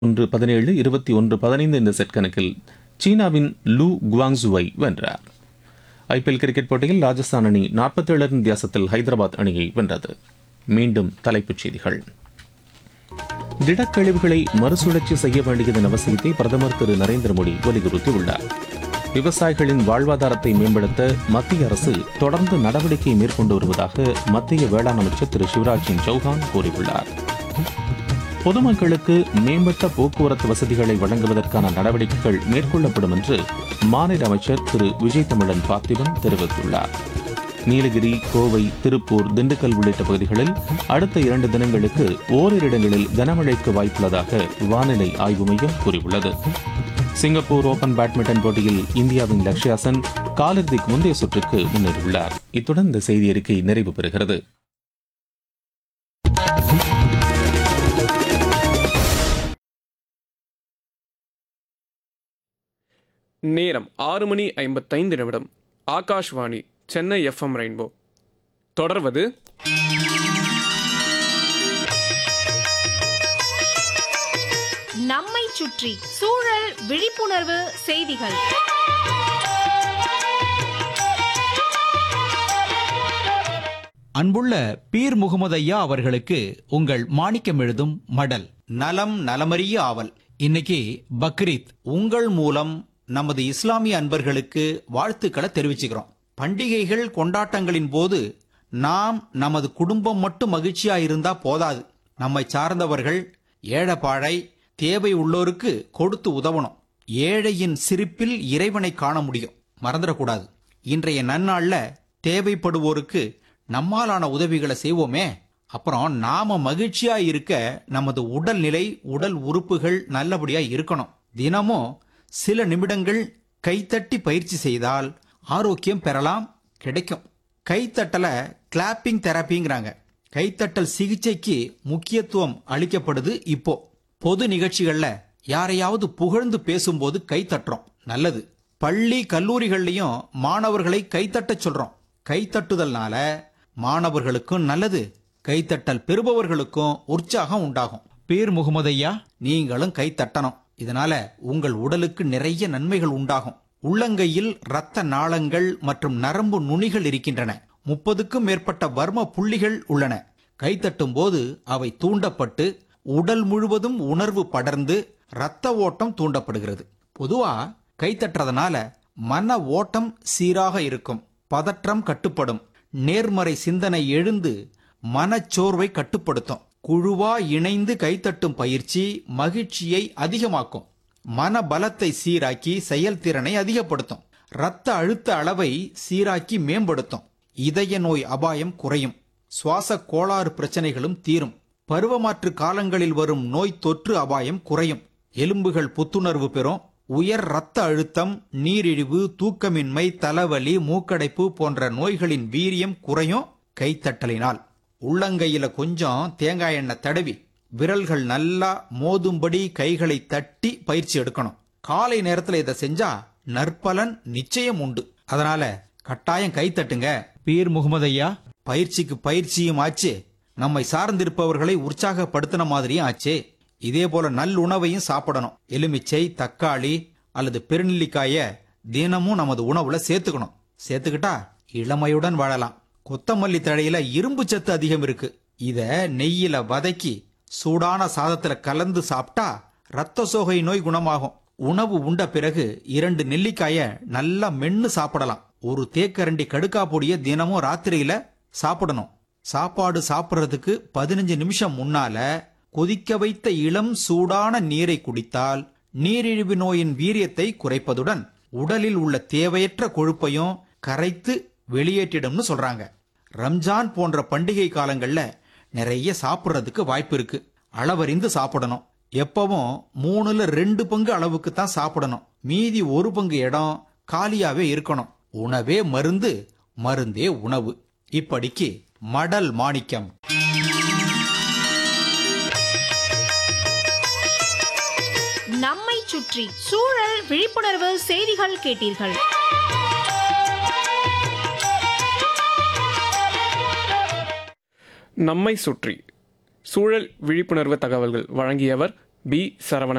17 21-15 இந்த செட் கணக்கில் சீனாவின் லூ குவாங்ஸுவை வென்றார். ஐபிஎல் கிரிக்கெட் போட்டியில் ராஜஸ்தான் அணி 47 ரன் வித்தியாசத்தில் ஹைதராபாத் அணியை வென்றது. மீண்டும் தலைப்புச் செய்திகள். திடக்கழிவுகளை மறுசுழற்சி செய்ய வேண்டியதன் அவசியத்தை பிரதமர் திரு நரேந்திர மோடி வலியுறுத்தியுள்ளார். விவசாயிகளின் வாழ்வாதாரத்தை மேம்படுத்த மத்திய அரசு தொடர்ந்து நடவடிக்கை மேற்கொண்டு வருவதாக மத்திய வேளாண் அமைச்சர் திரு சிவராஜ் சிங் சௌஹான் கூறியுள்ளார். பொதுமக்களுக்கு மேம்பட்ட போக்குவரத்து வசதிகளை வழங்குவதற்கான நடவடிக்கைகள் மேற்கொள்ளப்படும் என்று மாநில அமைச்சர் திரு விஜய் தமிழன் பார்த்திபன் தெரிவித்துள்ளார். நீலகிரி, கோவை, திருப்பூர், திண்டுக்கல் உள்ளிட்ட பகுதிகளில் அடுத்த 2 தினங்களுக்கு ஓரிரு இடங்களில் கனமழைக்கு வாய்ப்புள்ளதாக வானிலை ஆய்வு மையம் கூறியுள்ளது. சிங்கப்பூர் ஓபன் பேட்மிண்டன் போட்டியில் இந்தியாவின் லக்ஷ்யா சென் காலிறுதிக்கு முந்தைய சுற்றுக்கு முன்னேறியுள்ளார். இத்துடன் இந்த செய்தி அறிக்கை நிறைவு பெறுகிறது. நேரம் 6:55. Akashvani Chennai FM rainbow. தொடர்வது நம்மை சுற்றி சூழல் விழிப்புணர்வு செய்திகள். அன்புள்ள பீர் முகமது ஐயா அவர்களுக்கு உங்கள் மாணிக்கம் எழுதும் மடல். நலம் நலமறிய ஆவல். இன்னைக்கு பக்ரீத். உங்கள் மூலம் நமது இஸ்லாமிய அன்பர்களுக்கு வாழ்த்துக்களை தெரிவிச்சுக்கிறோம். பண்டிகைகள் கொண்டாட்டங்களின் போது நாம் நமது குடும்பம் மட்டும் மகிழ்ச்சியா இருந்தா போதாது. நம்மை சார்ந்தவர்கள் ஏழைப்பாழை தேவை உள்ளோருக்கு கொடுத்து உதவணும். ஏழையின் சிரிப்பில் இறைவனை காண முடியும், மறந்துடக்கூடாது. இன்றைய நன்னாள்ல தேவைப்படுவோருக்கு நம்மாலான உதவிகளை செய்வோமே. அப்புறம் நாம மகிழ்ச்சியா இருக்க நமது உடல்நிலை, உடல் உறுப்புகள் நல்லபடியா இருக்கணும். தினமும் சில நிமிடங்கள் கைத்தட்டி பயிற்சி செய்தால் ஆரோக்கியம் பெறலாம், கிடைக்கும். கைத்தட்டலை கிளாப்பிங் தெரப்பிங்கிறாங்க. கைத்தட்டல் சிகிச்சைக்கு முக்கியத்துவம் அளிக்கப்படுது. இப்போ பொது நிகழ்ச்சிகள்ல யாரையாவது புகழ்ந்து பேசும்போது கைத்தட்டுறோம், நல்லது. பள்ளி கல்லூரிகள்லயும் மாணவர்களை கைத்தட்ட சொல்றோம். கைத்தட்டுதல்னால மாணவர்களுக்கும் நல்லது, கைத்தட்டல் பெறுபவர்களுக்கும் உற்சாகம் உண்டாகும். பீர் முகமது ஐயா, நீங்களும் கைத்தட்டணும். இதனால உங்கள் உடலுக்கு நிறைய நன்மைகள் உண்டாகும். உள்ளங்கையில் இரத்த நாளங்கள் மற்றும் நரம்பு நுனிகள் இருக்கின்றன. 30க்கும் மேற்பட்ட வர்ம புள்ளிகள் உள்ளன. கைத்தட்டும் போது அவை தூண்டப்பட்டு உடல் முழுவதும் உணர்வு படர்ந்து இரத்த ஓட்டம் தூண்டப்படுகிறது. பொதுவா கைத்தட்டுறதுனால மன ஓட்டம் சீராக இருக்கும், பதற்றம் கட்டுப்படும், நேர்மறை சிந்தனை எழுந்து மனச்சோர்வை கட்டுப்படுத்தும். குழுவா இணைந்து கைத்தட்டும் பயிற்சி மகிழ்ச்சியை அதிகமாக்கும், மன பலத்தை சீராக்கி செயல்திறனை அதிகப்படுத்தும், இரத்த அழுத்த அளவை சீராக்கி மேம்படுத்தும், இதய நோய் அபாயம் குறையும், சுவாச கோளாறு பிரச்சனைகளும் தீரும், பருவமாற்று காலங்களில் வரும் நோய் தொற்று அபாயம் குறையும், எலும்புகள் புத்துணர்வு பெறும், உயர் இரத்த அழுத்தம், நீரிழிவு, தூக்கமின்மை, தலைவலி, மூக்கடைப்பு போன்ற நோய்களின் வீரியம் குறையும். கைத்தட்டலினால் உள்ளங்கையில கொஞ்சம் தேங்காய் எண்ணெய் தடவி விரல்கள் நல்லா மோதும்படி கைகளை தட்டி பயிற்சி எடுக்கணும். காலை நேரத்துல இதை செஞ்சா நற்பலன் நிச்சயம் உண்டு. அதனால கட்டாயம் கைத்தட்டுங்க. பீர் முகமது ஐயா, பயிற்சிக்கு பயிற்சியும் ஆச்சு, நம்மை சார்ந்திருப்பவர்களை உற்சாகப்படுத்தின மாதிரியும் ஆச்சு. இதே போல நல்லுணவையும் சாப்பிடணும். எலுமிச்சை, தக்காளி அல்லது பெருநெல்லிக்காய தினமும் நமது உணவுல சேர்த்துக்கணும். சேர்த்துக்கிட்டா இளமையுடன் வாழலாம். கொத்தமல்லி தழையில இரும்பு சத்து அதிகம் இருக்கு. இத நெய்யில வதக்கி சூடான சாதத்துல கலந்து சாப்பிட்டா ரத்த சோகை நோய் குணமாகும். உணவு உண்ட பிறகு 2 நெல்லிக்காய நல்லா மென்னு சாப்பிடலாம். ஒரு தேக்கரண்டி கடுக்கா பொடிய தினமும் ராத்திரியில சாப்பிடணும். சாப்பாடு சாப்பிட்றதுக்கு 15 நிமிஷம் முன்னால கொதிக்க வைத்த இளம் சூடான நீரை குடித்தால் நீரிழிவு நோயின் வீரியத்தை குறைப்பதுடன் உடலில் உள்ள தேவையற்ற கொழுப்பையும் கரைத்து வெளியேற்றிடும்னு சொல்றாங்க. ரம்ஜான் போன்ற பண்டிகை காலங்கள்ல நிறைய சாப்பிட்றதுக்கு வாய்ப்பு இருக்கு. அளவறிந்து சாப்பிடணும். எப்பவும் 3/2 பங்கு அளவுக்கு தான் சாப்பிடணும். மீதி 1 பங்கு இடம் காலியாவே இருக்கணும். உணவே மருந்து, மருந்தே உணவு. இப்படிக்கு மடல் மாணிக்கம். நம்மை சுற்றி சூழல் விழிப்புணர்வு செய்திகள் கேட்டீர்கள். நம்மை சுற்றி சூழல் விழிப்புணர்வு தகவல்கள் வழங்கியவர் பி. சரவணன்.